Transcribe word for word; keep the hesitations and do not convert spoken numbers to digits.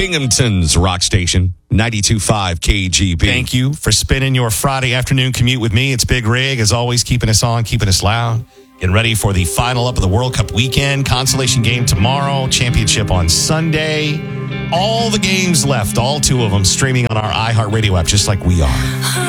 Binghamton's rock station, ninety-two point five K G B. Thank you for spending your Friday afternoon commute with me. It's Big Rig, as always, keeping us on, keeping us loud. Getting ready for the final up of the World Cup weekend. Consolation game tomorrow. Championship on Sunday. All the games left, all two of them, streaming on our iHeartRadio app, just like we are.